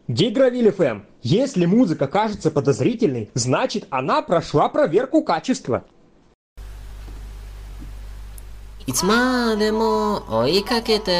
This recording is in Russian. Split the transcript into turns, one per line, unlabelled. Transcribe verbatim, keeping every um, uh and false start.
Гигровиль эф эм. Если музыка кажется подозрительной, значит она прошла проверку качества.
いつまでも追いかけて